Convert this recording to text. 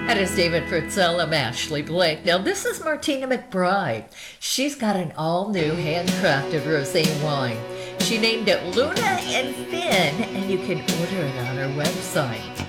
That is David Fritzel. I'm Ashley Blake. Now, this is Martina McBride. She's got an all-new handcrafted rosé wine. She named it Luna and Finn, and you can order it on her website.